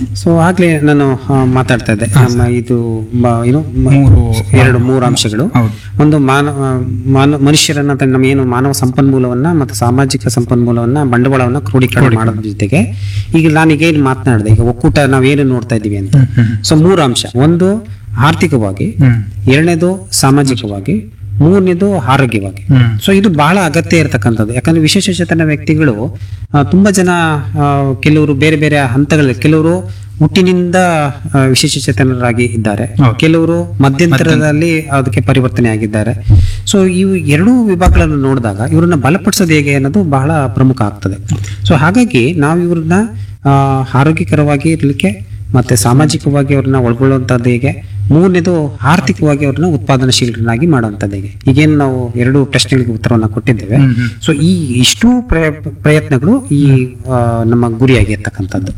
So ಆಗ್ಲೇ ನಾನು ಮಾತಾಡ್ತಾ ಇದ್ದೆ ನಮ್ಮ ಇದು ಏನು ಮೂರು ಅಂಶಗಳು. ಹೌದು. ಒಂದು ಮನುಷ್ಯರನ್ನ ಅಥವಾ ನಮ್ಮ ಏನು ಮಾನವ ಸಂಪನ್ಮೂಲವನ್ನ ಮತ್ತು ಸಾಮಾಜಿಕ ಸಂಪನ್ಮೂಲವನ್ನ ಬಂಡವಾಳವನ್ನ ಕ್ರೋಢೀಕರಣ ಮಾಡೋದ್ರ ಜೊತೆಗೆ ಈಗ ನಾನೀಗ ಏನು ಮಾತನಾಡಿದೆ, ಈಗ ಒಕ್ಕೂಟ ನಾವೇನು ನೋಡ್ತಾ ಇದೀವಿ ಅಂತ. ಸೊ ಮೂರು ಅಂಶ, ಒಂದು ಆರ್ಥಿಕವಾಗಿ, ಎರಡನೇದು ಸಾಮಾಜಿಕವಾಗಿ, ಮೂರನೇದು ಆರೋಗ್ಯವಾಗಿ. ಸೊ ಇದು ಬಹಳ ಅಗತ್ಯ ಇರತಕ್ಕಂಥದ್ದು. ಯಾಕಂದ್ರೆ ವಿಶೇಷಚೇತನ ವ್ಯಕ್ತಿಗಳು ತುಂಬಾ ಜನ, ಕೆಲವರು ಬೇರೆ ಬೇರೆ ಹಂತಗಳಲ್ಲಿ, ಕೆಲವರು ಹುಟ್ಟಿನಿಂದ ವಿಶೇಷಚೇತನರಾಗಿ ಇದ್ದಾರೆ, ಕೆಲವರು ಮಧ್ಯಂತರದಲ್ಲಿ ಅದಕ್ಕೆ ಪರಿವರ್ತನೆ ಆಗಿದ್ದಾರೆ. ಸೊ ಇವು ಎರಡೂ ವಿಭಾಗಗಳನ್ನು ನೋಡಿದಾಗ ಇವ್ರನ್ನ ಬಲಪಡಿಸೋದು ಹೇಗೆ ಅನ್ನೋದು ಬಹಳ ಪ್ರಮುಖ ಆಗ್ತದೆ. ಸೊ ಹಾಗಾಗಿ ನಾವು ಇವ್ರನ್ನ ಆರೋಗ್ಯಕರವಾಗಿ ಇರಲಿಕ್ಕೆ ಮತ್ತೆ ಸಾಮಾಜಿಕವಾಗಿ ಅವ್ರನ್ನ ಒಳಗೊಳ್ಳುವಂಥದ್ದು ಹೇಗೆ, ಮೂರನೇದು ಆರ್ಥಿಕವಾಗಿ ಅವ್ರನ್ನ ಉತ್ಪಾದನಶೀಲರನ್ನಾಗಿ ಮಾಡುವಂಥದ್ದು ಹೇಗೆ. ಈಗೇನು ನಾವು ಎರಡು ಪ್ರಶ್ನೆಗಳಿಗೆ ಉತ್ತರವನ್ನ ಕೊಟ್ಟಿದ್ದೇವೆ. ಸೊ ಈ ಇಷ್ಟು ಪ್ರಯತ್ನಗಳು ಈ ನಮ್ಮ ಗುರಿಯಾಗಿರ್ತಕ್ಕಂಥದ್ದು.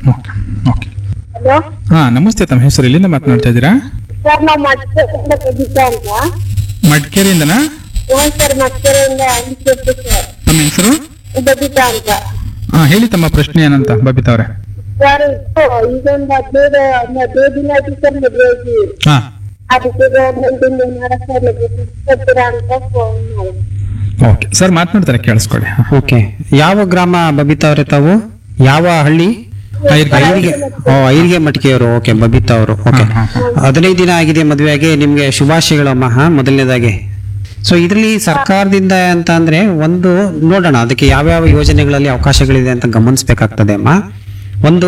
ಹಲೋ ಹಾ, ನಮಸ್ತೆ. ತಮ್ಮ ಹೆಸರು ಎಲ್ಲಿಂದ ಮಾತನಾಡ್ತಾ ಇದ್ದೀರಾ? ಸರ್, ನಾವು ಮಡಿಕೇರಿಯಿಂದ ಬಬಿತಾ ಅಂತ. ಮಡಿಕೇರಿಯಿಂದನಾ? Sir, ಮಡಿಕೇರಿಯಿಂದ sir. ತಮ್ಮ ಹೆಸರು? ಬಬಿತಾ ಅಂತ. ಹಾ, ಹೇಳಿ ತಮ್ಮ ಪ್ರಶ್ನೆ ಏನಂತ ಬಬಿತಾ ಅವರೇ. ಸರ್, ಇದೊಂದು 15 ದಿನ ಆಯ್ತು ಸರ್ ಮದುವೆಯಾಗಿ. ಹಾ, ಅದಕ್ಕೆ ಗೌರ್ಮೆಂಟ್ ಕೊಡ್ತೀರಾ ಅಂತ ಫೋನ್ ಮಾಡಿದೆ. ಓಕೆ ಸರ್, ಮಾತನಾಡ್ತಾರೆ, ಕೇಳಿಸ್ಕೊಳ್ಳಿ. ಓಕೆ, ಯಾವ ಗ್ರಾಮ ಬಬಿತಾ ಅವರೇ ತಾವು? ಯಾವ ಹಳ್ಳಿ? ಐರ್ಗೆ ಮಟಿಕೆಯವರು. ಓಕೆ, ಬಬಿತಾ ಅವರು. ಓಕೆ, 15 ದಿನ ಆಗಿದೆ ಮದುವೆಯಾಗಿ. ನಿಮ್ಗೆ ಶುಭಾಶಯಗಳಮ್ಮ. ಮೊದಲನೇದಾಗಿ ಸೊ ಇದರಲ್ಲಿ ಸರ್ಕಾರದಿಂದ ಅಂತ ಅಂದ್ರೆ ಒಂದು ನೋಡೋಣ, ಅದಕ್ಕೆ ಯಾವ್ಯಾವ ಯೋಜನೆಗಳಲ್ಲಿ ಅವಕಾಶಗಳಿದೆ ಅಂತ ಗಮನಿಸಬೇಕಾಗ್ತದೆ ಅಮ್ಮ. ಒಂದು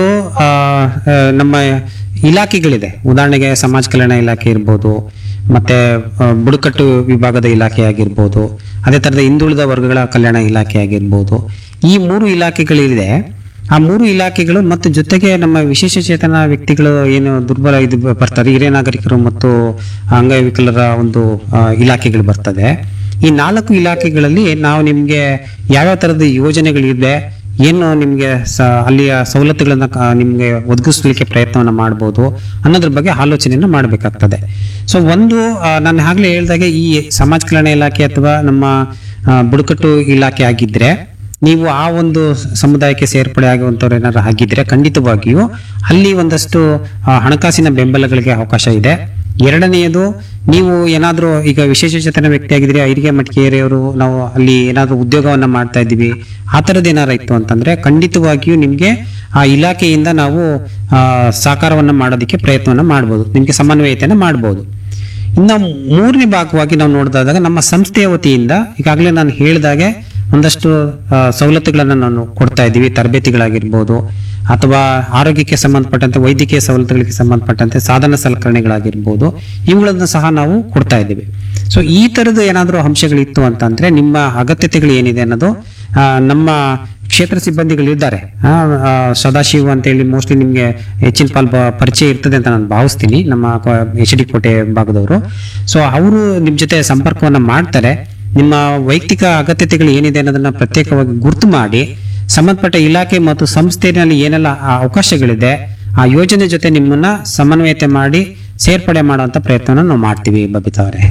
ನಮ್ಮ ಇಲಾಖೆಗಳಿದೆ. ಉದಾಹರಣೆಗೆ ಸಮಾಜ ಕಲ್ಯಾಣ ಇಲಾಖೆ ಇರ್ಬೋದು, ಮತ್ತೆ ಬುಡಕಟ್ಟು ವಿಭಾಗದ ಇಲಾಖೆ ಆಗಿರ್ಬೋದು, ಅದೇ ತರದ ಹಿಂದುಳಿದ ವರ್ಗಗಳ ಕಲ್ಯಾಣ ಇಲಾಖೆ ಆಗಿರ್ಬೋದು. ಈ 3 ಇಲಾಖೆಗಳಿದೆ. ಆ 3 ಇಲಾಖೆಗಳು ಮತ್ತು ಜೊತೆಗೆ ನಮ್ಮ ವಿಶೇಷಚೇತನ ವ್ಯಕ್ತಿಗಳು ಏನು ದುರ್ಬಲ ಇದು ಬರ್ತಾರೆ, ಹಿರಿಯ ನಾಗರಿಕರು ಮತ್ತು ಅಂಗವಿಕಲರ ಒಂದು ಇಲಾಖೆಗಳು ಬರ್ತದೆ. ಈ 4 ಇಲಾಖೆಗಳಲ್ಲಿ ನಾವು ನಿಮ್ಗೆ ಯಾವ್ಯಾವ ತರದ ಯೋಜನೆಗಳಿದೆ, ಏನು ನಿಮ್ಗೆ ಅಲ್ಲಿಯ ಸವಲತ್ತುಗಳನ್ನ ನಿಮ್ಗೆ ಒದಗಿಸ್ಲಿಕ್ಕೆ ಪ್ರಯತ್ನವನ್ನ ಮಾಡ್ಬೋದು ಅನ್ನೋದ್ರ ಬಗ್ಗೆ ಆಲೋಚನೆಯನ್ನ ಮಾಡಬೇಕಾಗ್ತದೆ. ಸೊ ಒಂದು ನಾನು ಆಗ್ಲೇ ಹೇಳ್ದಾಗೆ ಈ ಸಮಾಜ ಕಲ್ಯಾಣ ಇಲಾಖೆ ಅಥವಾ ನಮ್ಮ ಬುಡಕಟ್ಟು ಇಲಾಖೆ ಆಗಿದ್ರೆ, ನೀವು ಆ ಒಂದು ಸಮುದಾಯಕ್ಕೆ ಸೇರ್ಪಡೆ ಆಗುವಂತವ್ರು ಏನಾದ್ರು ಆಗಿದ್ರೆ ಖಂಡಿತವಾಗಿಯೂ ಅಲ್ಲಿ ಒಂದಷ್ಟು ಹಣಕಾಸಿನ ಬೆಂಬಲಗಳಿಗೆ ಅವಕಾಶ ಇದೆ. ಎರಡನೆಯದು, ನೀವು ಏನಾದ್ರೂ ಈಗ ವಿಶೇಷಚೇತನ ವ್ಯಕ್ತಿ ಆಗಿದ್ರೆ, ಐರಿಗೆ ಮಟಿಕೇರಿಯವರು ನಾವು ಅಲ್ಲಿ ಏನಾದ್ರೂ ಉದ್ಯೋಗವನ್ನ ಮಾಡ್ತಾ ಇದ್ದೀವಿ, ಆ ತರದ್ ಏನಾರ ಇತ್ತು ಅಂತಂದ್ರೆ ಖಂಡಿತವಾಗಿಯೂ ನಿಮ್ಗೆ ಆ ಇಲಾಖೆಯಿಂದ ನಾವು ಸಹಕಾರವನ್ನ ಮಾಡೋದಕ್ಕೆ ಪ್ರಯತ್ನವನ್ನ ಮಾಡ್ಬೋದು, ನಿಮ್ಗೆ ಸಮನ್ವಯತೆಯನ್ನ ಮಾಡ್ಬೋದು. ಇನ್ನು ಮೂರನೇ ಭಾಗವಾಗಿ ನಾವು ನೋಡಿದಾಗ ನಮ್ಮ ಸಂಸ್ಥೆಯ ವತಿಯಿಂದ ಈಗಾಗಲೇ ನಾನು ಹೇಳಿದಾಗೆ ಒಂದಷ್ಟು ಸವಲತ್ತುಗಳನ್ನ ನಾವು ಕೊಡ್ತಾ ಇದ್ದೀವಿ. ತರಬೇತಿಗಳಾಗಿರ್ಬೋದು, ಅಥವಾ ಆರೋಗ್ಯಕ್ಕೆ ಸಂಬಂಧಪಟ್ಟಂತೆ ವೈದ್ಯಕೀಯ ಸವಲತ್ತುಗಳಿಗೆ ಸಂಬಂಧಪಟ್ಟಂತೆ ಸಾಧನ ಸಲಕರಣೆಗಳಾಗಿರ್ಬೋದು, ಇವುಗಳನ್ನ ಸಹ ನಾವು ಕೊಡ್ತಾ ಇದ್ದೀವಿ. ಸೊ ಈ ತರದ ಏನಾದರೂ ಅಂಶಗಳಿತ್ತು ಅಂತಂದ್ರೆ ನಿಮ್ಮ ಅಗತ್ಯತೆಗಳು ಏನಿದೆ ಅನ್ನೋದು ನಮ್ಮ ಕ್ಷೇತ್ರ ಸಿಬ್ಬಂದಿಗಳಿದ್ದಾರೆ. ಸದಾಶಿವ ಅಂತ ಹೇಳಿ ಮೋಸ್ಟ್ಲಿ ನಿಮ್ಗೆ ಹೆಚ್ಚಿನ ಪಾಲ್ ಪರಿಚಯ ಇರ್ತದೆ ಅಂತ ನಾನು ಭಾವಿಸ್ತೀನಿ, ನಮ್ಮ HD ಕೋಟೆ ಭಾಗದವರು. ಸೊ ಅವರು ನಿಮ್ ಜೊತೆ ಸಂಪರ್ಕವನ್ನ ಮಾಡ್ತಾರೆ. ನಿಮ್ಮ ವೈಯಕ್ತಿಕ ಅಗತ್ಯತೆಗಳು ಏನಿದೆ ಅನ್ನೋದನ್ನ ಪ್ರತ್ಯೇಕವಾಗಿ ಗುರ್ತು ಮಾಡಿ ಸಂಬಂಧಪಟ್ಟ ಇಲಾಖೆ ಮತ್ತು ಸಂಸ್ಥೆಯಲ್ಲಿ ಏನೆಲ್ಲ ಅವಕಾಶಗಳಿದೆ ಆ ಯೋಜನೆ ಜೊತೆ ನಿಮ್ಮನ್ನ ಸಮನ್ವಯತೆ ಮಾಡಿ ಸೇರ್ಪಡೆ ಮಾಡುವಂತ ಪ್ರಯತ್ನ ನಾವು ಮಾಡ್ತೀವಿ ಬಬಿತಾ ಅವರೇ.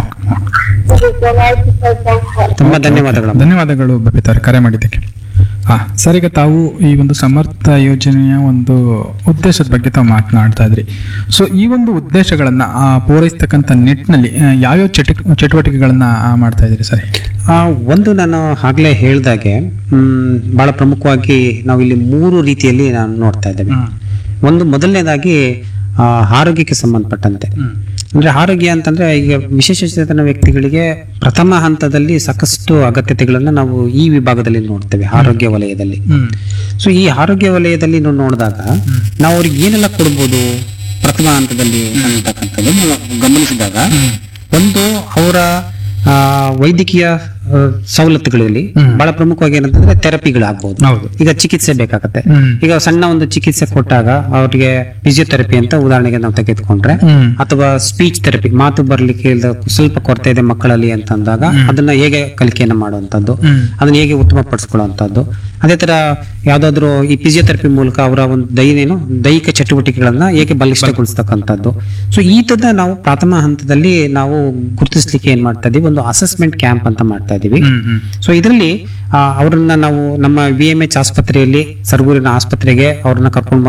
ತುಂಬಾ ಧನ್ಯವಾದಗಳು. ಧನ್ಯವಾದಗಳು ಬಬಿತಾ ಅವರೇ, ಕರೆ ಮಾಡಿದ್ದಕ್ಕೆ. ಸರ್, ಈಗ ತಾವು ಈ ಒಂದು ಸಮರ್ಥ ಯೋಜನೆಯ ಒಂದು ಉದ್ದೇಶದ ಬಗ್ಗೆ ತಾವು ಮಾತನಾಡ್ತಾ ಇದ್ರಿ. ಸೊ ಈ ಒಂದು ಉದ್ದೇಶಗಳನ್ನ ಪೂರೈಸ್ತಕ್ಕಂಥ ನಿಟ್ಟಿನಲ್ಲಿ ಯಾವ್ಯಾವ ಚಟುವಟಿಕೆಗಳನ್ನ ಮಾಡ್ತಾ ಇದ್ರಿ ಸರ್? ಒಂದು ನಾನು ಆಗ್ಲೇ ಹೇಳ್ದಾಗೆ ಬಹಳ ಪ್ರಮುಖವಾಗಿ ನಾವು ಇಲ್ಲಿ 3 ರೀತಿಯಲ್ಲಿ ನಾನು ನೋಡ್ತಾ ಇದ್ದೇವೆ. ಒಂದು ಮೊದಲನೇದಾಗಿ ಆರೋಗ್ಯಕ್ಕೆ ಸಂಬಂಧಪಟ್ಟಂತೆ. ಅಂದ್ರೆ ಆರೋಗ್ಯ ಅಂತಂದ್ರೆ ಈಗ ವಿಶೇಷಚೇತನ ವ್ಯಕ್ತಿಗಳಿಗೆ ಪ್ರಥಮ ಹಂತದಲ್ಲಿ ಸಾಕಷ್ಟು ಅಗತ್ಯತೆಗಳನ್ನ ನಾವು ಈ ವಿಭಾಗದಲ್ಲಿ ನೋಡ್ತೇವೆ, ಆರೋಗ್ಯ ವಲಯದಲ್ಲಿ. ಸೊ ಈ ಆರೋಗ್ಯ ವಲಯದಲ್ಲಿ ನಾವು ನೋಡಿದಾಗ ನಾವು ಅವ್ರಿಗೆ ಏನೆಲ್ಲ ಕೊಡ್ಬೋದು ಪ್ರಥಮ ಹಂತದಲ್ಲಿ ಅಂತಕ್ಕಂಥದ್ದು ಗಮನಿಸಿದಾಗ, ಒಂದು ಅವರ ವೈದ್ಯಕೀಯ ಸವಲತ್ತುಗಳಲ್ಲಿ ಬಹಳ ಪ್ರಮುಖವಾಗಿ ಏನಂತಂದ್ರೆ ಥೆರಪಿಗಳಾಗಬಹುದು. ಈಗ ಚಿಕಿತ್ಸೆ ಬೇಕಾಗತ್ತೆ. ಈಗ ಸಣ್ಣ ಒಂದು ಚಿಕಿತ್ಸೆ ಕೊಟ್ಟಾಗ ಅವ್ರಿಗೆ ಫಿಸಿಯೋಥೆರಪಿ ಅಂತ ಉದಾಹರಣೆಗೆ ನಾವು ತೆಗೆದುಕೊಂಡ್ರೆ, ಅಥವಾ ಸ್ಪೀಚ್ ಥೆರಪಿ, ಮಾತು ಬರ್ಲಿಕ್ಕೆ ಸ್ವಲ್ಪ ಕೊರತೆ ಇದೆ ಮಕ್ಕಳಲ್ಲಿ ಅಂತ ಅಂದಾಗ ಅದನ್ನ ಹೇಗೆ ಕಲಿಕೆಯನ್ನ ಮಾಡುವಂತದ್ದು, ಅದನ್ನ ಹೇಗೆ ಉತ್ತಮಪಡಿಸ್ಕೊಳ್ಳುವಂತದ್ದು. ಅದೇ ತರ ಯಾವ್ದಾದ್ರು ಈ ಫಿಸಿಯೋಥೆರಪಿ ಮೂಲಕ ಅವರ ಒಂದು ದೈಹಿಕ ಚಟುವಟಿಕೆಗಳನ್ನ ಹೇಗೆ ಬಲಿಷ್ಠಗೊಳಿಸ್ತಕ್ಕಂಥದ್ದು. ಸೊ ಈ ತರ ನಾವು ಪ್ರಾಥಮ ಹಂತದಲ್ಲಿ ನಾವು ಗುರುತಿಸ್ಲಿಕ್ಕೆ ಏನ್ ಮಾಡ್ತಾ ಇದೀವಿ, ಒಂದು ಅಸೆಸ್ಮೆಂಟ್ ಕ್ಯಾಂಪ್ ಅಂತ ಮಾಡ್ತಾ ಇದೀವಿ. ಸೊ ಇದರಲ್ಲಿ ಅವರನ್ನ ನಾವು ನಮ್ಮ VMH ಆಸ್ಪತ್ರೆಯಲ್ಲಿ, ಸರಗೂರಿನ ಆಸ್ಪತ್ರೆಗೆ ಅವ್ರನ್ನ ಕರ್ಕೊಂಡು